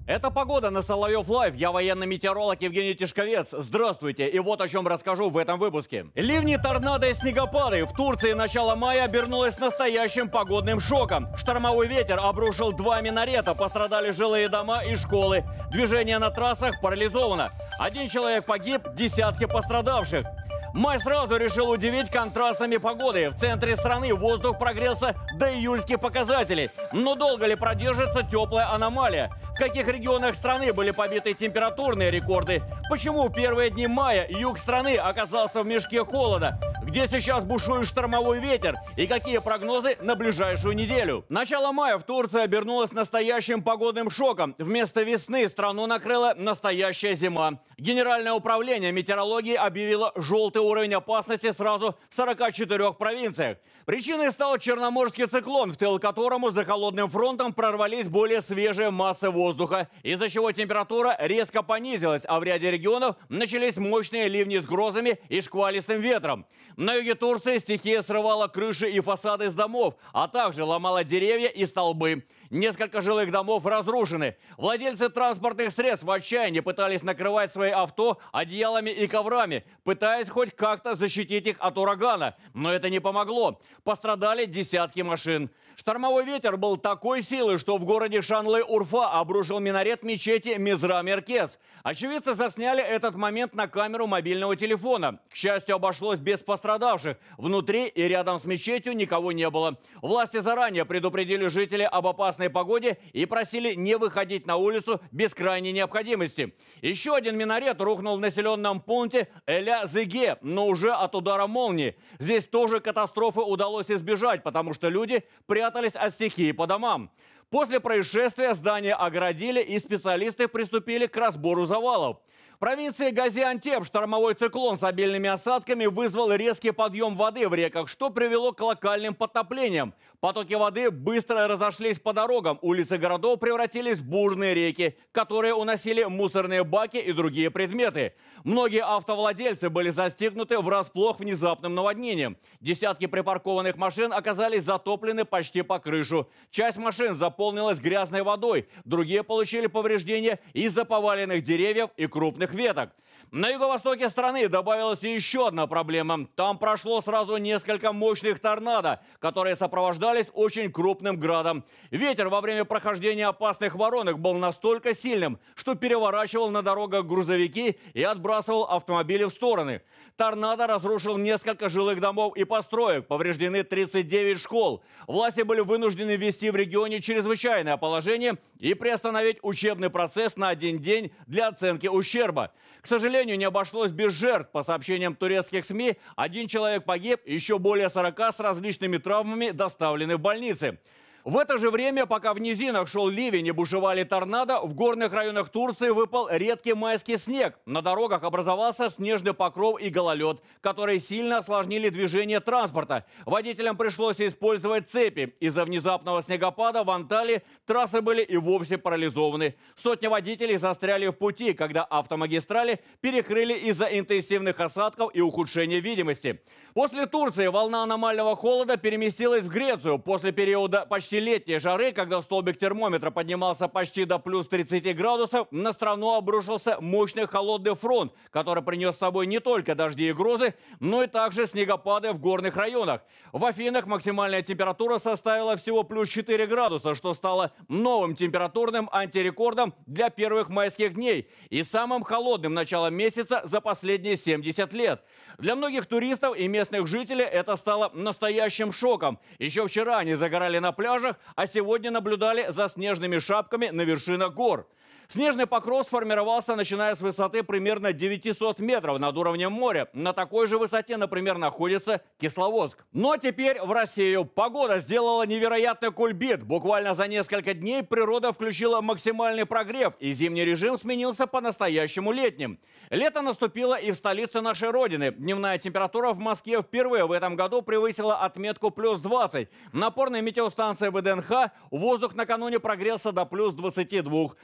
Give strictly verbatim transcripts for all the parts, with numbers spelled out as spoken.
Это «Погода» на Соловьев Лайв. Я военный метеоролог Евгений Тишковец. Здравствуйте. И вот о чем расскажу в этом выпуске. Ливни, торнадо и снегопады. В Турции начало мая обернулось настоящим погодным шоком. Штормовой ветер обрушил два минарета. Пострадали жилые дома и школы. Движение на трассах парализовано. Один человек погиб, десятки пострадавших. Май сразу решил удивить контрастными погодой. В центре страны воздух прогрелся до июльских показателей. Но долго ли продержится теплая аномалия? В каких регионах страны были побиты температурные рекорды? Почему в первые дни мая юг страны оказался в мешке холода? Где сейчас бушует штормовой ветер? И какие прогнозы на ближайшую неделю? Начало мая в Турции обернулось настоящим погодным шоком. Вместо весны страну накрыла настоящая зима. Генеральное управление метеорологии объявило желтый уровень опасности сразу в сорока четырёх провинциях. Причиной стал Черноморский циклон, в тыл которому за холодным фронтом прорвались более свежие массы воздуха, из-за чего температура резко понизилась, а в ряде регионов начались мощные ливни с грозами и шквалистым ветром. На юге Турции стихия срывала крыши и фасады с домов, а также ломала деревья и столбы. Несколько жилых домов разрушены. Владельцы транспортных средств в отчаянии пытались накрывать свои авто одеялами и коврами, пытаясь хоть как-то защитить их от урагана. Но это не помогло. Пострадали десятки машин. Штормовой ветер был такой силы, что в городе Шанлы-Урфа обрушил минарет мечети Мизра-Меркез. Очевидцы засняли этот момент на камеру мобильного телефона. К счастью, обошлось без пострадавших. Внутри и рядом с мечетью никого не было. Власти заранее предупредили жителей об опасной погоде и просили не выходить на улицу без крайней необходимости. Еще один минарет рухнул в населенном пункте Эля-Зыге, но уже от удара молнии. Здесь тоже катастрофы удалось избежать, потому что люди прятались от стихии по домам. После происшествия здание оградили, и специалисты приступили к разбору завалов. В провинции Газиантеп штормовой циклон с обильными осадками вызвал резкий подъем воды в реках, что привело к локальным подтоплениям. Потоки воды быстро разошлись по дорогам, улицы городов превратились в бурные реки, которые уносили мусорные баки и другие предметы. Многие автовладельцы были застигнуты врасплох внезапным наводнением. Десятки припаркованных машин оказались затоплены почти по крышу. Часть машин заполнилась грязной водой, другие получили повреждения из-за поваленных деревьев и крупных веток. На юго-востоке страны добавилась еще одна проблема. Там прошло сразу несколько мощных торнадо, которые сопровождались очень крупным градом. Ветер во время прохождения опасных воронок был настолько сильным, что переворачивал на дорогах грузовики и отбрасывал автомобили в стороны. Торнадо разрушил несколько жилых домов и построек, повреждены тридцать девять школ. Власти были вынуждены ввести в регионе чрезвычайное положение и приостановить учебный процесс на один день для оценки ущерба. К сожалению, не обошлось без жертв. По сообщениям турецких СМИ, один человек погиб, еще более сорока с различными травмами доставлены в больницы. В это же время, пока в низинах шел ливень и бушевали торнадо, в горных районах Турции выпал редкий майский снег. На дорогах образовался снежный покров и гололед, которые сильно осложнили движение транспорта. Водителям пришлось использовать цепи. Из-за внезапного снегопада в Анталии трассы были и вовсе парализованы. Сотни водителей застряли в пути, когда автомагистрали перекрыли из-за интенсивных осадков и ухудшения видимости. После Турции волна аномального холода переместилась в Грецию. После периода почти летней жары, когда столбик термометра поднимался почти до плюс тридцати градусов, на страну обрушился мощный холодный фронт, который принес с собой не только дожди и грозы, но и также снегопады в горных районах. В Афинах максимальная температура составила всего плюс четыре градуса, что стало новым температурным антирекордом для первых майских дней и самым холодным началом месяца за последние семьдесят лет. Для многих туристов и местных жителей это стало настоящим шоком. Еще вчера они загорали на пляжах, а сегодня наблюдали за снежными шапками на вершинах гор. Снежный покров сформировался, начиная с высоты примерно девятисот метров над уровнем моря. На такой же высоте, например, находится Кисловодск. Но теперь в Россию. Погода сделала невероятный кульбит. Буквально за несколько дней природа включила максимальный прогрев, и зимний режим сменился по-настоящему летним. Лето наступило и в столице нашей Родины. Дневная температура в Москве впервые в этом году превысила отметку плюс двадцать. На опорной метеостанции ВДНХ воздух накануне прогрелся до плюс двадцати двух. Так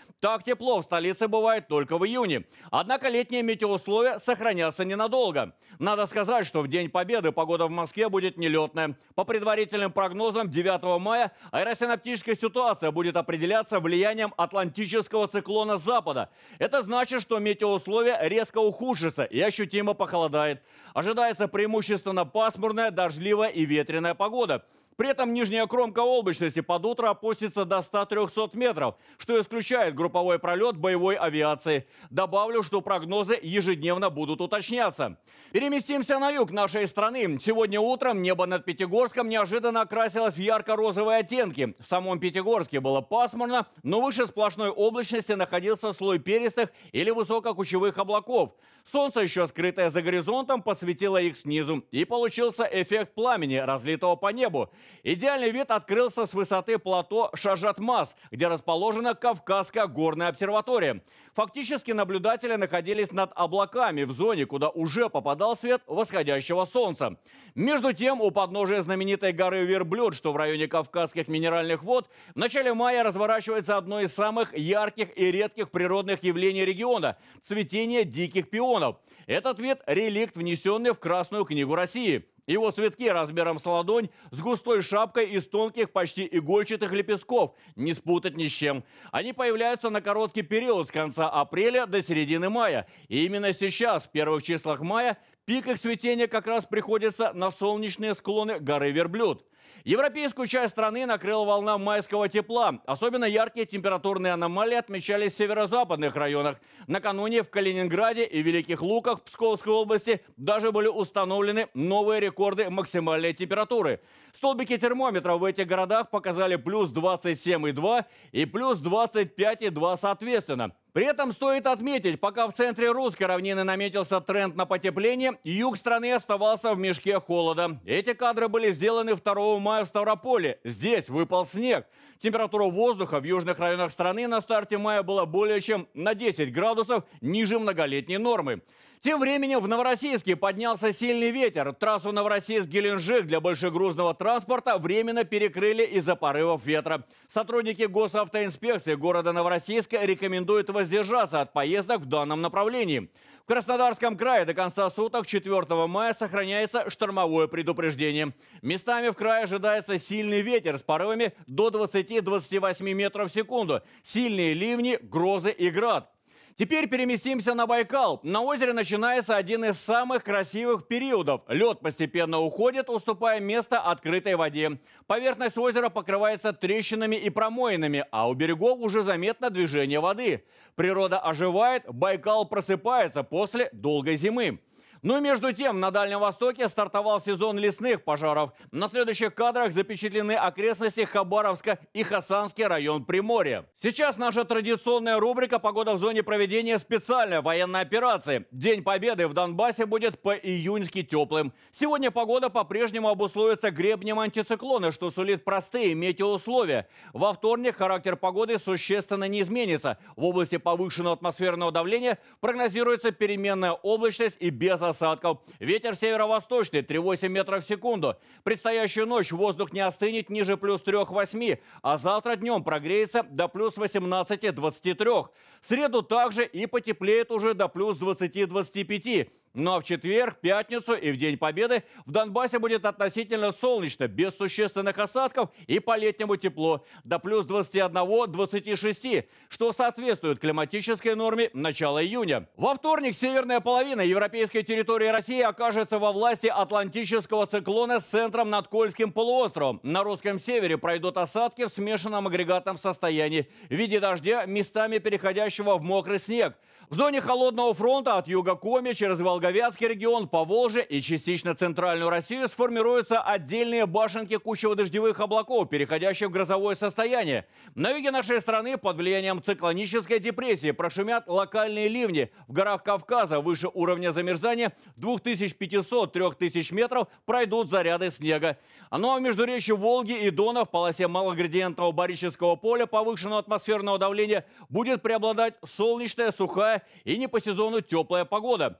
тепло в столице бывает только в июне. Однако летние метеоусловия сохранятся ненадолго. Надо сказать, что в День Победы погода в Москве будет нелетная. По предварительным прогнозам, девятого мая аэросиноптическая ситуация будет определяться влиянием атлантического циклона с запада. Это значит, что метеоусловия резко ухудшатся и ощутимо похолодает. Ожидается преимущественно пасмурная, дождливая и ветреная погода. При этом нижняя кромка облачности под утро опустится до ста трёхсот метров, что исключает групповой пролет боевой авиации. Добавлю, что прогнозы ежедневно будут уточняться. Переместимся на юг нашей страны. Сегодня утром небо над Пятигорском неожиданно окрасилось в ярко-розовые оттенки. В самом Пятигорске было пасмурно, но выше сплошной облачности находился слой перистых или высококучевых облаков. Солнце, еще скрытое за горизонтом, посветило их снизу, и получился эффект пламени, разлитого по небу. Идеальный вид открылся с высоты плато Шажатмаз, где расположена Кавказская горная обсерватория. Фактически наблюдатели находились над облаками в зоне, куда уже попадал свет восходящего солнца. Между тем, у подножия знаменитой горы Верблюд, что в районе Кавказских минеральных вод, в начале мая разворачивается одно из самых ярких и редких природных явлений региона – цветение диких пионов. Этот вид – реликт, внесенный в Красную книгу России. Его цветки размером с ладонь, с густой шапкой из тонких, почти игольчатых лепестков. Не спутать ни с чем. Они появляются на короткий период с конца апреля до середины мая. И именно сейчас, в первых числах мая, пик их цветения как раз приходится на солнечные склоны горы Верблюд. Европейскую часть страны накрыла волна майского тепла. Особенно яркие температурные аномалии отмечались в северо-западных районах. Накануне в Калининграде и Великих Луках Псковской области даже были установлены новые рекорды максимальной температуры. Столбики термометров в этих городах показали плюс двадцать семь и два и плюс двадцать пять и два соответственно. При этом стоит отметить, пока в центре русской равнины наметился тренд на потепление, юг страны оставался в мешке холода. Эти кадры были сделаны второго мая в Ставрополе. Здесь выпал снег. Температура воздуха в южных районах страны на старте мая была более чем на десять градусов ниже многолетней нормы. Тем временем в Новороссийске поднялся сильный ветер. Трассу Новороссийск-Геленджик для большегрузного транспорта временно перекрыли из-за порывов ветра. Сотрудники госавтоинспекции города Новороссийска рекомендуют воздержаться от поездок в данном направлении. В Краснодарском крае до конца суток четвёртого мая сохраняется штормовое предупреждение. Местами в крае ожидается сильный ветер с порывами до двадцати — двадцати восьми метров в секунду, сильные ливни, грозы и град. Теперь переместимся на Байкал. На озере начинается один из самых красивых периодов. Лед постепенно уходит, уступая место открытой воде. Поверхность озера покрывается трещинами и промоинами, а у берегов уже заметно движение воды. Природа оживает, Байкал просыпается после долгой зимы. Но между тем, на Дальнем Востоке стартовал сезон лесных пожаров. На следующих кадрах запечатлены окрестности Хабаровска и Хасанский район Приморья. Сейчас наша традиционная рубрика «Погода в зоне проведения специальной военной операции». День Победы в Донбассе будет по-июньски теплым. Сегодня погода по-прежнему обусловится гребнем антициклона, что сулит простые метеоусловия. Во вторник характер погоды существенно не изменится. В области повышенного атмосферного давления прогнозируется переменная облачность и без осадков. осадков. Ветер северо-восточный три целых восемь десятых метра в секунду. Предстоящую ночь воздух не остынет ниже плюс трёх — восьми, а завтра днем прогреется до плюс восемнадцати — двадцати трёх. В среду также и потеплеет уже до плюс двадцати — двадцати пяти. Ну а в четверг, пятницу и в День Победы в Донбассе будет относительно солнечно, без существенных осадков и по-летнему тепло, до плюс двадцати одного — двадцати шести, что соответствует климатической норме начала июня. Во вторник северная половина европейской территории России окажется во власти атлантического циклона с центром над Кольским полуостровом. На русском севере пройдут осадки в смешанном агрегатном состоянии в виде дождя, местами переходящего в мокрый снег. В зоне холодного фронта от юга Коми через Волговятский регион, Поволжье и частично центральную Россию сформируются отдельные башенки кучево-дождевых облаков, переходящих в грозовое состояние. На юге нашей страны под влиянием циклонической депрессии прошумят локальные ливни. В горах Кавказа выше уровня замерзания двух тысяч пятисот — трёх тысяч метров пройдут заряды снега. Ну а в междуречье Волги и Дона в полосе малоградиентного барического поля повышенного атмосферного давления будет преобладать солнечная, сухая и не по сезону теплая погода. При этом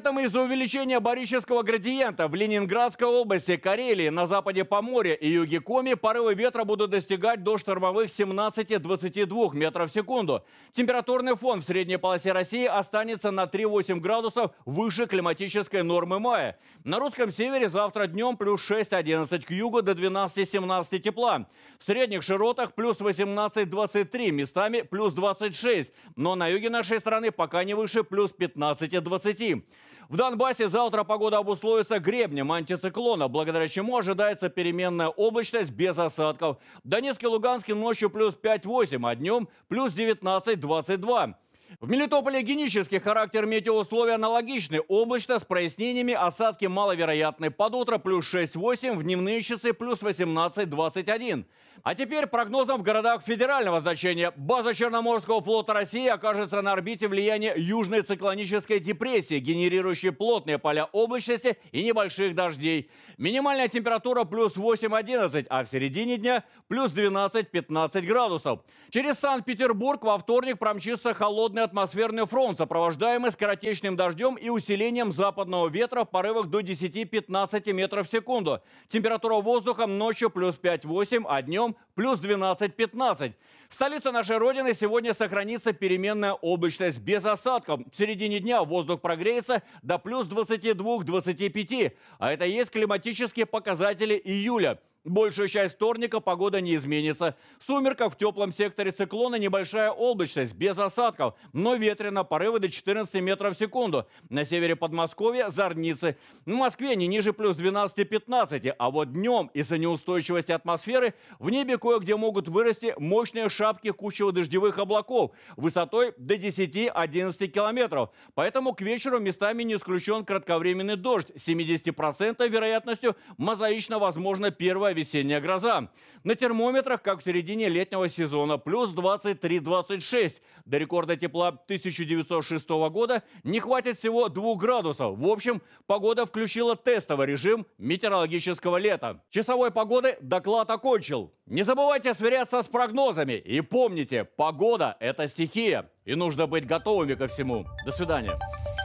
этом из-за увеличения барического градиента в Ленинградской области, Карелии, на западе Поморья и юге Коми порывы ветра будут достигать до штормовых семнадцати двадцати двух метров в секунду. Температурный фон в средней полосе России останется на три-восемь градусов выше климатической нормы мая. На русском севере завтра днем плюс шесть-одиннадцать, к югу до двенадцати-семнадцати тепла. В средних широтах плюс восемнадцать-двадцать три, местами плюс двадцать шесть, но на юге нашей страны пока не выше плюс пятнадцати-двадцати. В Донбассе завтра погода обусловится гребнем антициклона, благодаря чему ожидается переменная облачность без осадков. В Донецке и Луганске ночью плюс пять-восемь, а днем плюс девятнадцать-двадцать два. В Мелитополе генический характер метеоусловий аналогичный. Облачно с прояснениями, осадки маловероятны. Под утро плюс шесть-восемь, в дневные часы плюс восемнадцать-двадцать один. А теперь прогнозом в городах федерального значения. База Черноморского флота России окажется на орбите влияния южной циклонической депрессии, генерирующей плотные поля облачности и небольших дождей. Минимальная температура плюс восемь-одиннадцать, а в середине дня плюс двенадцать-пятнадцать градусов. Через Санкт-Петербург во вторник промчится холодный атмосферный фронт, сопровождаемый скоротечным дождем и усилением западного ветра в порывах до десяти-пятнадцати метров в секунду. Температура воздуха ночью плюс пять-восемь, а днем плюс двенадцать-пятнадцать. В столице нашей Родины сегодня сохранится переменная облачность без осадков. В середине дня воздух прогреется до плюс двадцати двух — двадцати пяти, а это есть климатические показатели июля. Большую часть вторника погода не изменится. В сумерках в теплом секторе циклона небольшая облачность, без осадков, но ветрено, порывы до четырнадцати метров в секунду. На севере Подмосковья зорницы. В Москве не ниже плюс двенадцати-пятнадцати, а вот днем из-за неустойчивости атмосферы в небе кое-где могут вырасти мощные шапки кучево-дождевых облаков высотой до десяти-одиннадцати километров. Поэтому к вечеру местами не исключен кратковременный дождь с семидесятипроцентной вероятностью мозаично возможно первая весенняя гроза. На термометрах, как в середине летнего сезона, плюс двадцать три — двадцать шесть. До рекорда тепла тысяча девятьсот шестого года не хватит всего двух градусов. В общем, погода включила тестовый режим метеорологического лета. Часовой погоды доклад окончил. Не забывайте сверяться с прогнозами. И помните, погода – это стихия. И нужно быть готовыми ко всему. До свидания.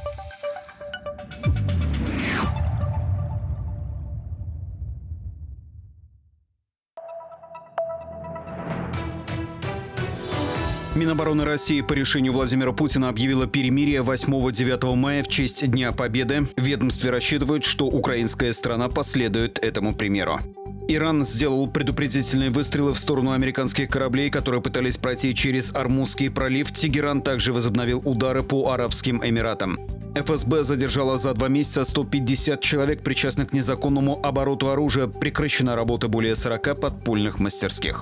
Минобороны России по решению Владимира Путина объявила перемирие восьмого-девятого мая в честь Дня Победы. В ведомстве рассчитывают, что украинская сторона последует этому примеру. Иран сделал предупредительные выстрелы в сторону американских кораблей, которые пытались пройти через Ормузский пролив. Тегеран также возобновил удары по Арабским Эмиратам. эф эс бэ задержала за два месяца сто пятьдесят человек, причастных к незаконному обороту оружия. Прекращена работа более сорока подпольных мастерских.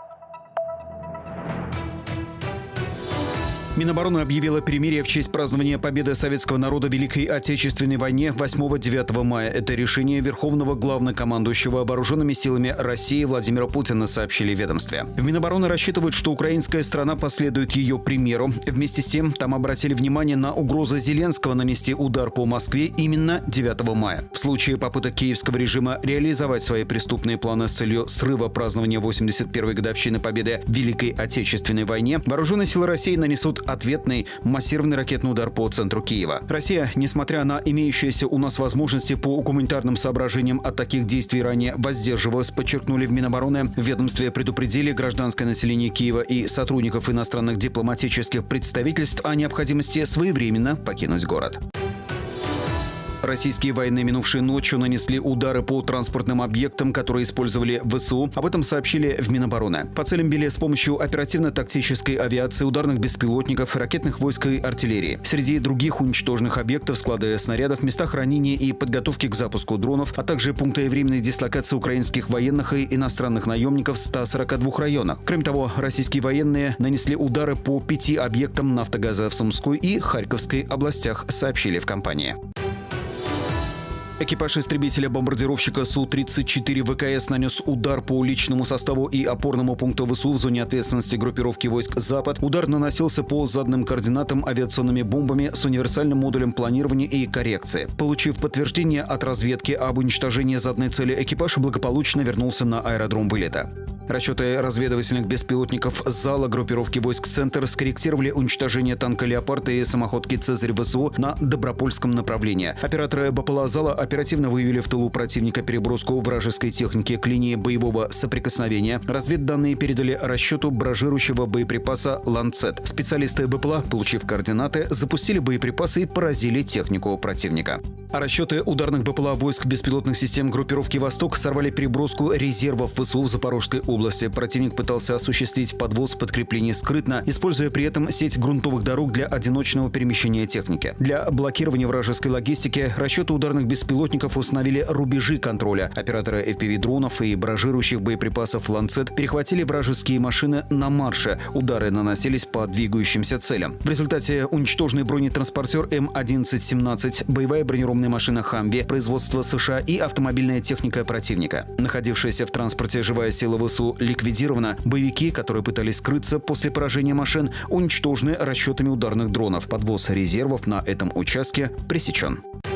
Минобороны объявила перемирие в честь празднования победы советского народа в Великой Отечественной войне восьмого-девятого мая. Это решение Верховного Главнокомандующего Вооруженными силами России Владимира Путина, сообщили в ведомстве. В Минобороны рассчитывают, что украинская страна последует ее примеру. Вместе с тем, там обратили внимание на угрозу Зеленского нанести удар по Москве именно девятого мая. В случае попыток киевского режима реализовать свои преступные планы с целью срыва празднования восемьдесят первой годовщины победы в Великой Отечественной войне, Вооруженные силы России нанесут ответный массированный ракетный удар по центру Киева. Россия, несмотря на имеющиеся у нас возможности по гуманитарным соображениям от таких действий ранее воздерживалась, подчеркнули в Минобороны. В ведомстве предупредили гражданское население Киева и сотрудников иностранных дипломатических представительств о необходимости своевременно покинуть город. Российские военные минувшей ночью нанесли удары по транспортным объектам, которые использовали вэ эс у. Об этом сообщили в Минобороны. По целям били с помощью оперативно-тактической авиации, ударных беспилотников, ракетных войск и артиллерии. Среди других уничтоженных объектов — склады снарядов, места хранения и подготовки к запуску дронов, а также пункты временной дислокации украинских военных и иностранных наемников в ста сорока двух районах. Кроме того, российские военные нанесли удары по пяти объектам нафтогаза в Сумской и Харьковской областях, сообщили в компании. Экипаж истребителя-бомбардировщика Су тридцать четыре ВКС нанес удар по личному составу и опорному пункту ВСУ в зоне ответственности группировки войск «Запад». Удар наносился по заданным координатам авиационными бомбами с универсальным модулем планирования и коррекции. Получив подтверждение от разведки об уничтожении заданной цели, экипаж благополучно вернулся на аэродром вылета. Расчеты разведывательных беспилотников зала группировки войск «Центр» скорректировали уничтожение танка «Леопард» и самоходки «Цезарь» ВСУ на Добропольском направлении. Операторы БПЛА зала оперативно выявили в тылу противника переброску вражеской техники к линии боевого соприкосновения. Разведданные передали расчету баражирующего боеприпаса «Ланцет». Специалисты БПЛА, получив координаты, запустили боеприпасы и поразили технику противника. А расчеты ударных БПЛА войск беспилотных систем группировки «Восток» сорвали переброску резервов ВСУ в Запорожской области. Противник пытался осуществить подвоз подкреплений скрытно, используя при этом сеть грунтовых дорог для одиночного перемещения техники. Для блокирования вражеской логистики расчеты ударных беспилотников установили рубежи контроля. Операторы эф пи ви-дронов и баражирующих боеприпасов «Ланцет» перехватили вражеские машины на марше. Удары наносились по двигающимся целям. В результате уничтоженный бронетранспортер Эм одиннадцать семнадцать, боевая бронированная машина «Хамви» производства США и автомобильная техника противника. Находившаяся в транспорте живая сила ВСУ ликвидирована. Боевики, которые пытались скрыться после поражения машин, уничтожены расчетами ударных дронов. Подвоз резервов на этом участке пресечен.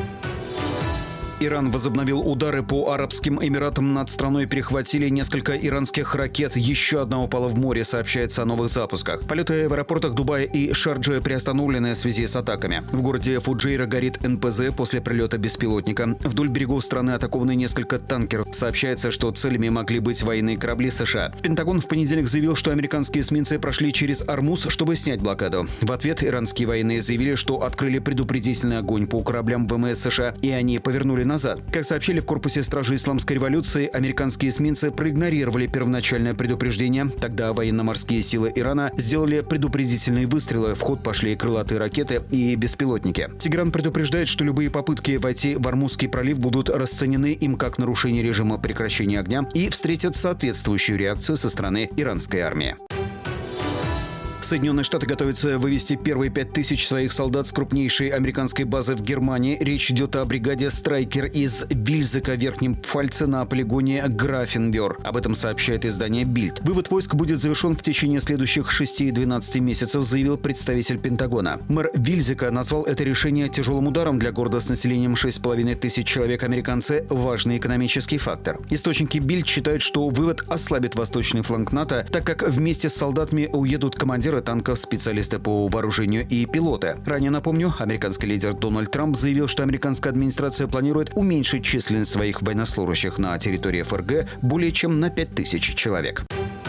Иран возобновил удары по Арабским Эмиратам. Над страной перехватили несколько иранских ракет. Еще одна упала в море, сообщается о новых запусках. Полеты в аэропортах Дубая и Шарджи приостановлены в связи с атаками. В городе Фуджейра горит эн пэ зэ после прилета беспилотника. Вдоль берегов страны атакованы несколько танкеров. Сообщается, что целями могли быть военные корабли США. Пентагон в понедельник заявил, что американские эсминцы прошли через Ормуз, чтобы снять блокаду. В ответ иранские военные заявили, что открыли предупредительный огонь по кораблям вэ эм эс США, и они повернули назад. Как сообщили в корпусе стражи исламской революции, американские эсминцы проигнорировали первоначальное предупреждение. Тогда военно-морские силы Ирана сделали предупредительные выстрелы. В ход пошли крылатые ракеты и беспилотники. Тегеран предупреждает, что любые попытки войти в Ормузский пролив будут расценены им как нарушение режима прекращения огня и встретят соответствующую реакцию со стороны иранской армии. Соединенные Штаты готовятся вывести первые пять тысяч своих солдат с крупнейшей американской базы в Германии. Речь идет о бригаде «Страйкер» из Вильзека в Верхнем Пфальце на полигоне Графенвёр. Об этом сообщает издание «Бильд». Вывод войск будет завершен в течение следующих шести-двенадцати месяцев, заявил представитель Пентагона. Мэр Вильзека назвал это решение тяжелым ударом для города с населением шесть с половиной тысяч человек. Американцы – важный экономический фактор. Источники «Бильд» считают, что вывод ослабит восточный фланг НАТО, так как вместе с солдатами уедут командиры танков, специалисты по вооружению и пилоты. Ранее, напомню, американский лидер Дональд Трамп заявил, что американская администрация планирует уменьшить численность своих военнослужащих на территории эф эр гэ более чем на пять тысяч человек.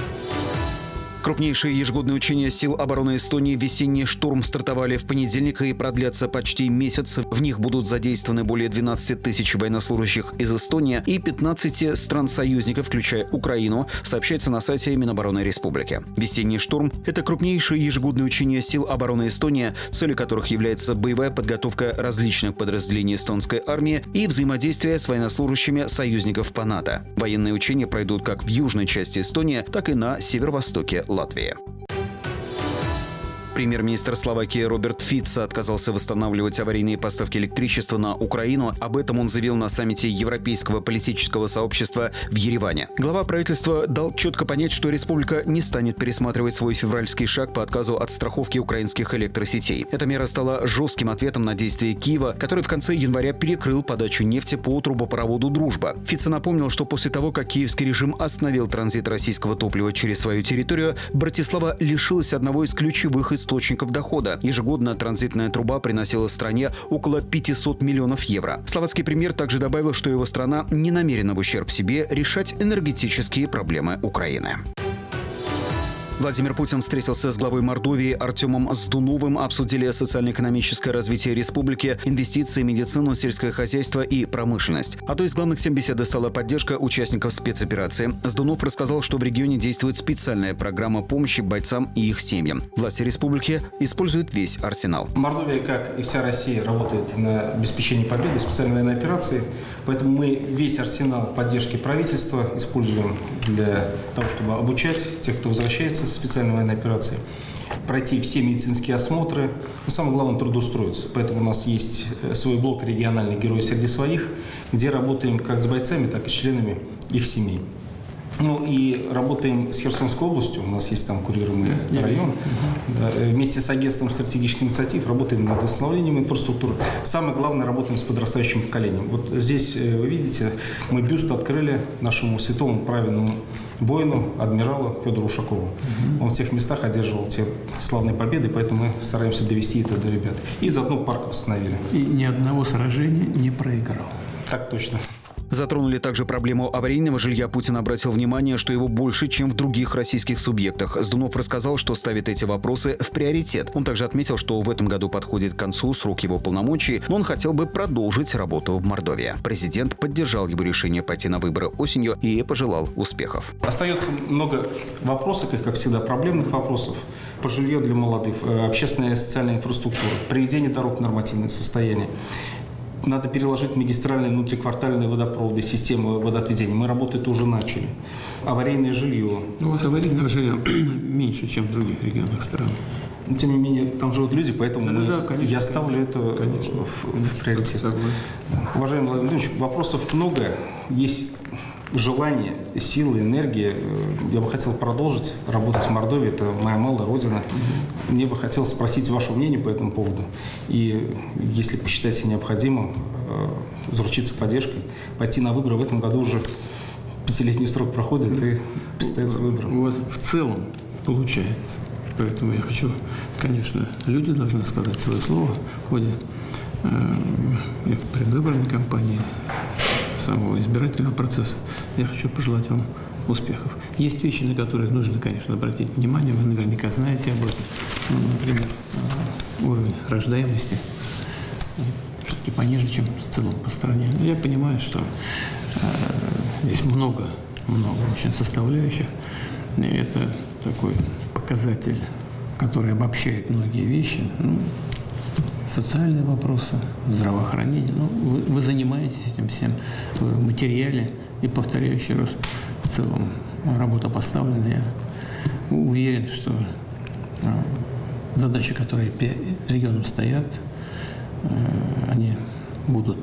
Крупнейшие ежегодные учения сил обороны Эстонии «Весенний штурм» стартовали в понедельник и продлятся почти месяц. В них будут задействованы более двенадцати тысяч военнослужащих из Эстонии и пятнадцати стран-союзников, включая Украину, сообщается на сайте Минобороны Республики. «Весенний штурм» — это крупнейшие ежегодные учения сил обороны Эстонии, целью которых является боевая подготовка различных подразделений эстонской армии и взаимодействие с военнослужащими союзников по НАТО. Военные учения пройдут как в южной части Эстонии, так и на северо-востоке Латвии. Премьер-министр Словакии Роберт Фицо отказался восстанавливать аварийные поставки электричества на Украину. Об этом он заявил на саммите Европейского политического сообщества в Ереване. Глава правительства дал четко понять, что республика не станет пересматривать свой февральский шаг по отказу от страховки украинских электросетей. Эта мера стала жестким ответом на действия Киева, который в конце января перекрыл подачу нефти по трубопроводу «Дружба». Фицо напомнил, что после того, как киевский режим остановил транзит российского топлива через свою территорию, Братислава лишилась одного из ключевых источников источников дохода. Ежегодно транзитная труба приносила стране около пятисот миллионов евро. Словацкий премьер также добавил, что его страна не намерена в ущерб себе решать энергетические проблемы Украины. Владимир Путин встретился с главой Мордовии Артемом Сдуновым, обсудили социально-экономическое развитие республики, инвестиции, медицину, сельское хозяйство и промышленность. Одной из главных тем беседы стала поддержка участников спецоперации. Сдунов рассказал, что в регионе действует специальная программа помощи бойцам и их семьям. Власти республики используют весь арсенал. Мордовия, как и вся Россия, работает на обеспечении победы специальной военной операции, поэтому мы весь арсенал поддержки правительства используем для того, чтобы обучать тех, кто возвращается с специальной военной операции. пройти все медицинские осмотры, но самое главное трудоустроиться. Поэтому у нас есть свой блок «Региональный герой среди своих», где работаем как с бойцами, так и с членами их семей. Ну и работаем с Херсонской областью, у нас есть там курируемый район. Да, вместе с агентством стратегических инициатив работаем над восстановлением инфраструктуры. Самое главное, работаем с подрастающим поколением. Вот здесь вы видите, мы бюст открыли нашему святому праведному воину, адмиралу Федору Ушакову. Он в тех местах одерживал те славные победы, поэтому мы стараемся довести это до ребят. И заодно парк восстановили. И ни одного сражения не проиграл. Так точно. Затронули также проблему аварийного жилья. Путин обратил внимание, что его больше, чем в других российских субъектах. Сдунов рассказал, что ставит эти вопросы в приоритет. Он также отметил, что в этом году подходит к концу срок его полномочий, но он хотел бы продолжить работу в Мордовии. Президент поддержал его решение пойти на выборы осенью и пожелал успехов. Остается много вопросов, как всегда, проблемных вопросов. По жилью для молодых, общественная и социальная инфраструктура, приведение дорог в нормативное состояние. Надо переложить магистральные внутриквартальные водопроводы, системы водоотведения. Мы работу это уже начали. Аварийное жилье. У вас аварийного жилья меньше, чем в других регионах страны. Но, тем не менее, там живут люди, поэтому да, мы, да, конечно, я ставлю конечно, это конечно. В, в приоритет. Уважаемый Владимир Владимирович, вопросов много. Есть желание, силы, энергия. Я бы хотел продолжить работать в Мордовии. Это моя малая родина. Мне бы хотелось спросить ваше мнение по этому поводу. И если посчитаете необходимым, заручиться поддержкой, пойти на выборы. В этом году уже пятилетний срок проходит и предстоятся выборы. У вас в целом получается. Поэтому я хочу, конечно, люди должны сказать свое слово в ходе э, предвыборной кампании, самого избирательного процесса. Я хочу пожелать вам успехов. Есть вещи, на которые нужно, конечно, обратить внимание. Вы наверняка знаете об этом. Ну, например, уровень рождаемости все-таки пониже, чем в целом по стране. Я понимаю, что э, здесь много, много очень составляющих. И это такой показатель, который обобщает многие вещи. Ну, социальные вопросы, здравоохранение. Ну, вы, вы занимаетесь этим всем в материале. И, повторяю еще раз, в целом работа поставлена. Я уверен, что задачи, которые перед регионом стоят, они будут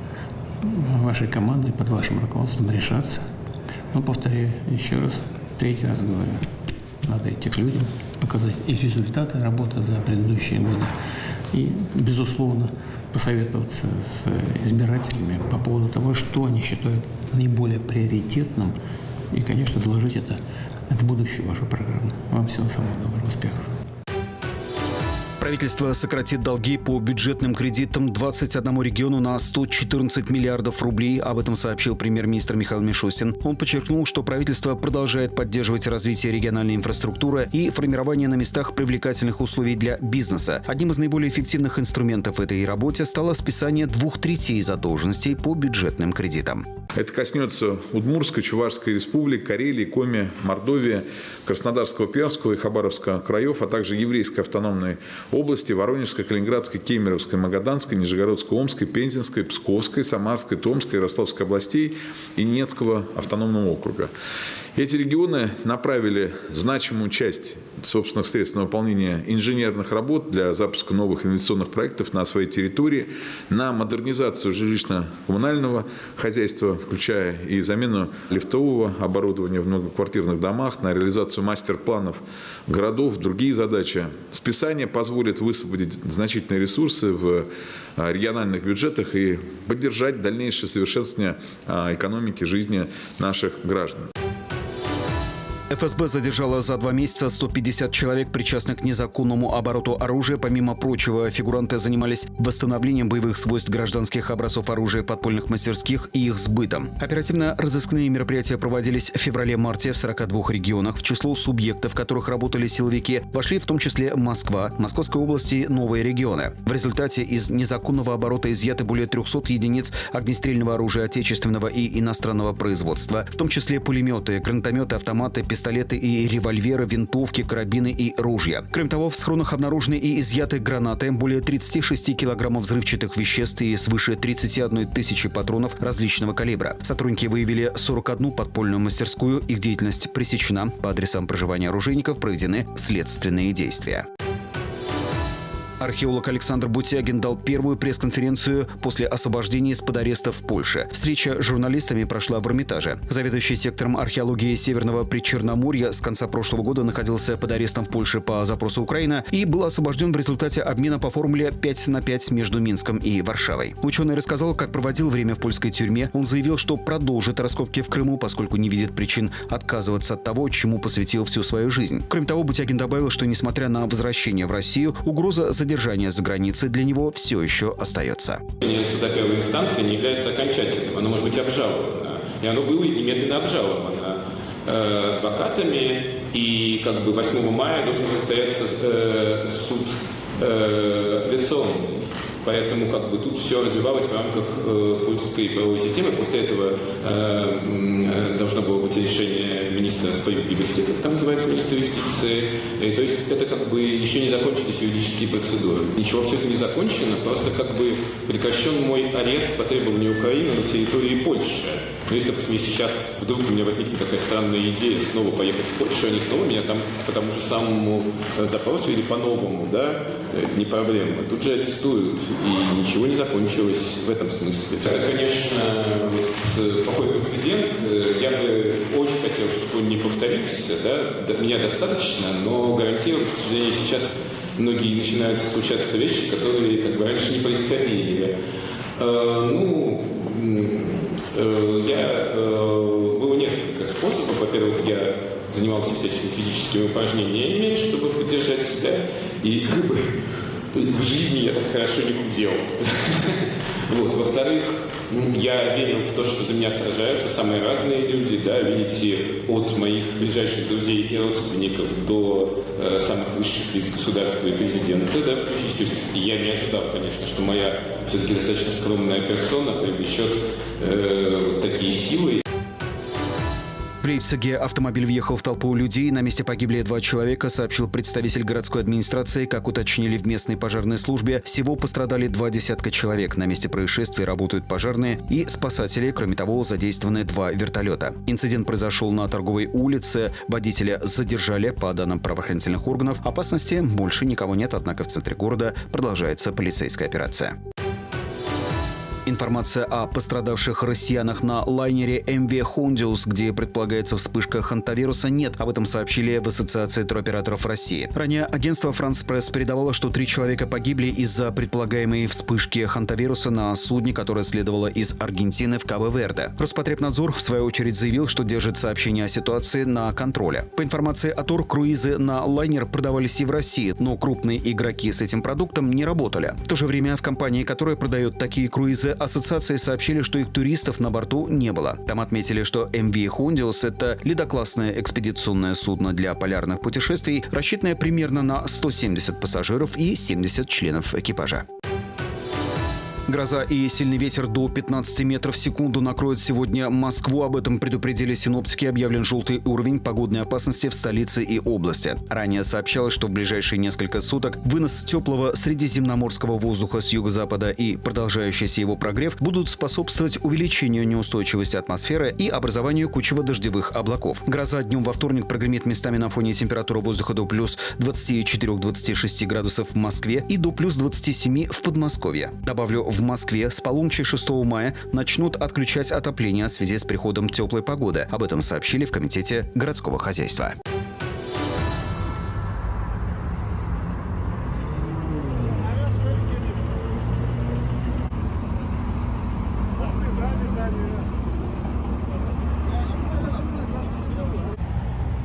вашей командой, под вашим руководством решаться. Но, повторяю еще раз, третий раз говорю, надо идти к людям, показать и результаты работы за предыдущие годы. И, безусловно, посоветоваться с избирателями по поводу того, что они считают наиболее приоритетным. И, конечно, заложить это в будущую вашу программу. Вам всего самого доброго, успехов. Правительство сократит долги по бюджетным кредитам двадцать одному региону на сто четырнадцать миллиардов рублей. Об этом сообщил премьер-министр Михаил Мишустин. Он подчеркнул, что правительство продолжает поддерживать развитие региональной инфраструктуры и формирование на местах привлекательных условий для бизнеса. Одним из наиболее эффективных инструментов в этой работе стало списание двух третей задолженностей по бюджетным кредитам. Это коснется Удмуртской, Чувашской республик, Карелии, Коми, Мордовии, Краснодарского, Пермского и Хабаровского краев, а также Еврейской автономной области, Воронежской, Калининградской, Кемеровской, Магаданской, Нижегородской, Омской, Пензенской, Псковской, Самарской, Томской, Ярославской областей и Ненецкого автономного округа. Эти регионы направили значимую часть собственных средств на выполнение инженерных работ для запуска новых инвестиционных проектов на своей территории, на модернизацию жилищно-коммунального хозяйства, включая и замену лифтового оборудования в многоквартирных домах, на реализацию мастер-планов городов, другие задачи. Списание позволит высвободить значительные ресурсы в региональных бюджетах и поддержать дальнейшее совершенствование экономики жизни наших граждан. эф эс бэ задержала за два месяца сто пятьдесят человек, причастных к незаконному обороту оружия. Помимо прочего, фигуранты занимались восстановлением боевых свойств гражданских образцов оружия в подпольных мастерских и их сбытом. Оперативно-розыскные мероприятия проводились в феврале-марте в сорока двух регионах. В число субъектов, в которых работали силовики, вошли в том числе Москва, Московская область и новые регионы. В результате из незаконного оборота изъяты более трехсот единиц огнестрельного оружия отечественного и иностранного производства, в том числе пулеметы, гранатометы, автоматы, пистолеты, пистолеты и револьверы, винтовки, карабины и ружья. Кроме того, в схронах обнаружены и изъяты гранаты, более тридцати шести килограммов взрывчатых веществ и свыше тридцати одной тысячи патронов различного калибра. Сотрудники выявили сорок одну подпольную мастерскую. Их деятельность пресечена. По адресам проживания оружейников проведены следственные действия. Археолог Александр Бутягин дал первую пресс-конференцию после освобождения из-под ареста в Польше. Встреча с журналистами прошла в Эрмитаже. Заведующий сектором археологии Северного Причерноморья с конца прошлого года находился под арестом в Польше по запросу Украины и был освобожден в результате обмена по формуле пять на пять между Минском и Варшавой. Ученый рассказал, как проводил время в польской тюрьме. Он заявил, что продолжит раскопки в Крыму, поскольку не видит причин отказываться от того, чему посвятил всю свою жизнь. Кроме того, Бутягин добавил, что несмотря на возвращение в Россию, угроза задержания за границей для него все еще остается. Решение суда первой инстанции не является окончательным, оно может быть обжаловано. И оно было немедленно обжаловано э, адвокатами, и как бы восьмого мая должен состояться э, суд э, апелляционный. Поэтому как бы тут все развивалось в рамках э, польской правовой системы. После этого э, э, должно было быть решение министра справедливости, как там называется, министра юстиции. И, то есть это как бы еще не закончились юридические процедуры. Ничего все это не закончено, просто как бы прекращен мой арест по требованию Украины на территории Польши. То есть, допустим, если сейчас вдруг у меня возникнет такая странная идея снова поехать в Польшу, они снова меня там по тому же самому запросу или по-новому, да, не проблема. Тут же арестуют, и ничего не закончилось в этом смысле. Это, конечно, вот, плохой прецедент. Я бы очень хотел, чтобы он не повторился, да, меня достаточно, но гарантировать, к сожалению, сейчас многие начинают случаться вещи, которые как бы раньше не происходили. Э, ну, Я, э, было несколько способов. Во-первых, я занимался всяческими физическими упражнениями, чтобы поддержать себя. И как бы в жизни я так хорошо не худел. Вот. Во-вторых, я верил в то, что за меня сражаются самые разные люди. Да, видите, от моих ближайших друзей и родственников до э, самых высших лиц государства и президента. Да, то есть я не ожидал, конечно, что моя все-таки достаточно скромная персона привлечет э, такие силы. В Лейпциге автомобиль въехал в толпу людей. На месте погибли два человека, сообщил представитель городской администрации. Как уточнили в местной пожарной службе, всего пострадали два десятка человек. На месте происшествия работают пожарные и спасатели. Кроме того, задействованы два вертолета. Инцидент произошел на Торговой улице. Водителя задержали. По данным правоохранительных органов, опасности больше никого нет, однако в центре города продолжается полицейская операция. Информация о пострадавших россиянах на лайнере эм ви Hondius, где предполагается вспышка хантавируса, нет. Об этом сообщили в Ассоциации туроператоров России. Ранее агентство France Press передавало, что три человека погибли из-за предполагаемой вспышки хантавируса на судне, которое следовало из Аргентины в Кабо-Верде. Роспотребнадзор, в свою очередь, заявил, что держит сообщение о ситуации на контроле. По информации о ТОР, круизы на лайнер продавались и в России, но крупные игроки с этим продуктом не работали. В то же время в компании, которая продает такие круизы, ассоциации сообщили, что их туристов на борту не было. Там отметили, что эм ви Hondius – это ледоклассное экспедиционное судно для полярных путешествий, рассчитанное примерно на сто семьдесят пассажиров и семьдесят членов экипажа. Гроза и сильный ветер до пятнадцати метров в секунду накроют сегодня Москву. Об этом предупредили синоптики. Объявлен желтый уровень погодной опасности в столице и области. Ранее сообщалось, что в ближайшие несколько суток вынос теплого средиземноморского воздуха с юго-запада и продолжающийся его прогрев будут способствовать увеличению неустойчивости атмосферы и образованию кучево-дождевых облаков. Гроза днем во вторник прогремит местами на фоне температуры воздуха до плюс двадцати четырёх — двадцати шести градусов в Москве и до плюс двадцати семи в Подмосковье. Добавлю, в Москве с полуночи шестого мая начнут отключать отопление в связи с приходом теплой погоды. Об этом сообщили в Комитете городского хозяйства.